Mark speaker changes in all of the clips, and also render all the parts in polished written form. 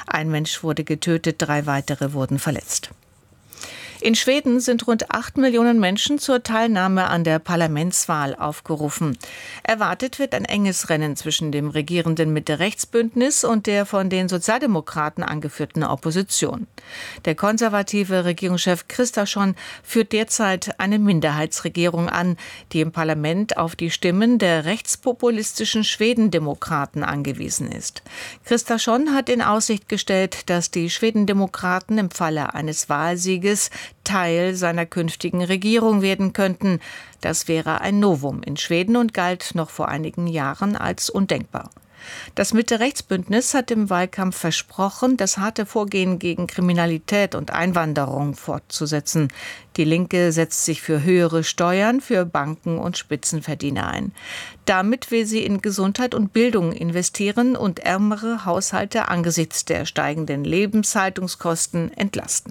Speaker 1: Ein Mensch wurde getötet, 3 weitere wurden verletzt. In Schweden sind rund 8 Millionen Menschen zur Teilnahme an der Parlamentswahl aufgerufen. Erwartet wird ein enges Rennen zwischen dem regierenden Mitte-Rechts-Bündnis und der von den Sozialdemokraten angeführten Opposition. Der konservative Regierungschef Kristersson führt derzeit eine Minderheitsregierung an, die im Parlament auf die Stimmen der rechtspopulistischen Schwedendemokraten angewiesen ist. Kristersson hat in Aussicht gestellt, dass die Schwedendemokraten im Falle eines Wahlsieges Teil seiner künftigen Regierung werden könnten. Das wäre ein Novum in Schweden und galt noch vor einigen Jahren als undenkbar. Das Mitte-Rechts-Bündnis hat im Wahlkampf versprochen, das harte Vorgehen gegen Kriminalität und Einwanderung fortzusetzen. Die Linke setzt sich für höhere Steuern für Banken und Spitzenverdiener ein. Damit will sie in Gesundheit und Bildung investieren und ärmere Haushalte angesichts der steigenden Lebenshaltungskosten entlasten.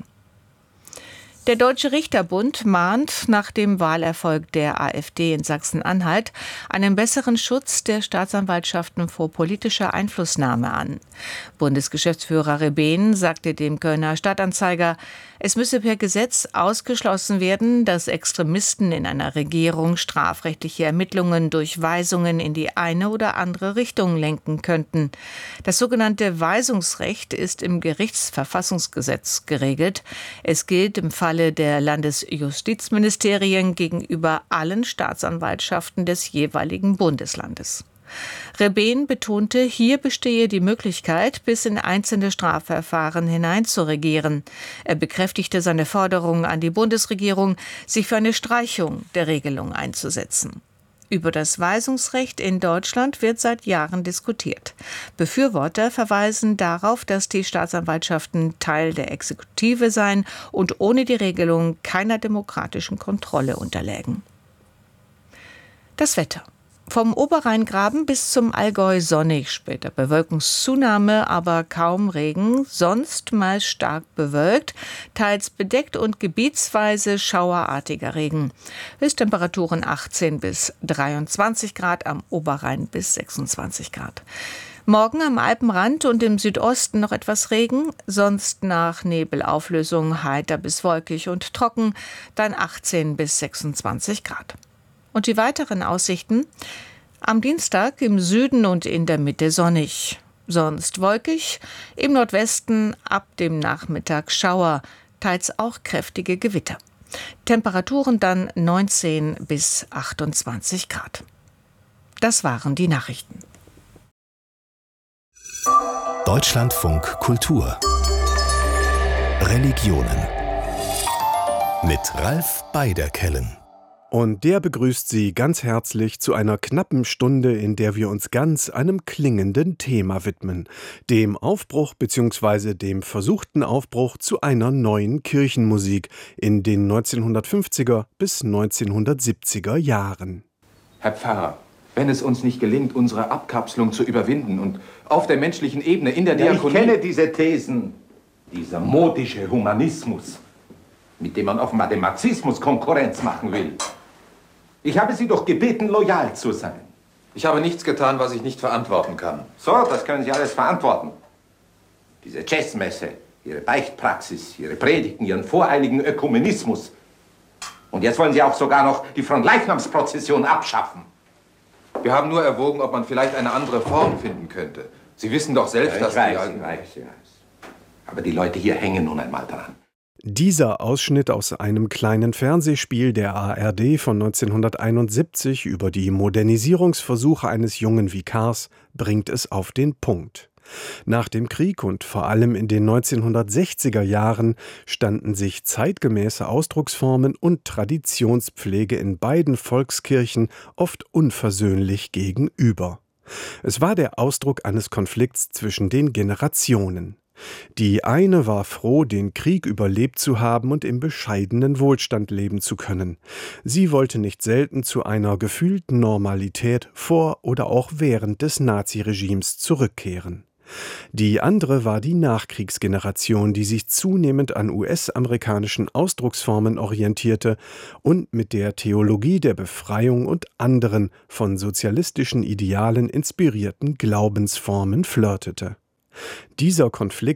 Speaker 1: Der Deutsche Richterbund mahnt nach dem Wahlerfolg der AfD in Sachsen-Anhalt einen besseren Schutz der Staatsanwaltschaften vor politischer Einflussnahme an. Bundesgeschäftsführer Rebehn sagte dem Kölner Stadtanzeiger, es müsse per Gesetz ausgeschlossen werden, dass Extremisten in einer Regierung strafrechtliche Ermittlungen durch Weisungen in die eine oder andere Richtung lenken könnten. Das sogenannte Weisungsrecht ist im Gerichtsverfassungsgesetz geregelt. Es gilt im Falle der Landesjustizministerien gegenüber allen Staatsanwaltschaften des jeweiligen Bundeslandes. Rebehn betonte, hier bestehe die Möglichkeit, bis in einzelne Strafverfahren hineinzuregieren. Er bekräftigte seine Forderung an die Bundesregierung, sich für eine Streichung der Regelung einzusetzen. Über das Weisungsrecht in Deutschland wird seit Jahren diskutiert. Befürworter verweisen darauf, dass die Staatsanwaltschaften Teil der Exekutive seien und ohne die Regelung keiner demokratischen Kontrolle unterlägen. Das Wetter. Vom Oberrheingraben bis zum Allgäu sonnig, später Bewölkungszunahme, aber kaum Regen, sonst mal stark bewölkt, teils bedeckt und gebietsweise schauerartiger Regen. Höchsttemperaturen 18 bis 23 Grad, am Oberrhein bis 26 Grad. Morgen am Alpenrand und im Südosten noch etwas Regen, sonst nach Nebelauflösung heiter bis wolkig und trocken, dann 18 bis 26 Grad. Und die weiteren Aussichten? Am Dienstag im Süden und in der Mitte sonnig, sonst wolkig, im Nordwesten ab dem Nachmittag Schauer, teils auch kräftige Gewitter. Temperaturen dann 19 bis 28 Grad. Das waren die Nachrichten.
Speaker 2: Deutschlandfunk Kultur Religionen mit Ralf Beiderkellen.
Speaker 3: Und der begrüßt Sie ganz herzlich zu einer knappen Stunde, in der wir uns ganz einem klingenden Thema widmen. Dem Aufbruch bzw. dem versuchten Aufbruch zu einer neuen Kirchenmusik in den 1950er bis 1970er Jahren.
Speaker 4: Herr Pfarrer, wenn es uns nicht gelingt, unsere Abkapselung zu überwinden und auf der menschlichen Ebene in der Diakonie...
Speaker 5: Ich kenne diese Thesen. Dieser modische Humanismus, mit dem man offenbar dem Marxismus Konkurrenz machen will. Ich habe Sie doch gebeten, loyal zu sein.
Speaker 4: Ich habe nichts getan, was ich nicht verantworten kann.
Speaker 5: So, das können Sie alles verantworten. Diese Jazzmesse, Ihre Beichtpraxis, Ihre Predigten, Ihren voreiligen Ökumenismus. Und jetzt wollen Sie auch sogar noch die Fronleichnamsprozession abschaffen.
Speaker 4: Wir haben nur erwogen, ob man vielleicht eine andere Form finden könnte. Sie wissen doch selbst, dass
Speaker 5: ich weiß. Aber die Leute hier hängen nun einmal dran.
Speaker 3: Dieser Ausschnitt aus einem kleinen Fernsehspiel der ARD von 1971 über die Modernisierungsversuche eines jungen Vikars bringt es auf den Punkt. Nach dem Krieg und vor allem in den 1960er Jahren standen sich zeitgemäße Ausdrucksformen und Traditionspflege in beiden Volkskirchen oft unversöhnlich gegenüber. Es war der Ausdruck eines Konflikts zwischen den Generationen. Die eine war froh, den Krieg überlebt zu haben und im bescheidenen Wohlstand leben zu können. Sie wollte nicht selten zu einer gefühlten Normalität vor oder auch während des Naziregimes zurückkehren. Die andere war die Nachkriegsgeneration, die sich zunehmend an US-amerikanischen Ausdrucksformen orientierte und mit der Theologie der Befreiung und anderen von sozialistischen Idealen inspirierten Glaubensformen flirtete. Dieser Konflikt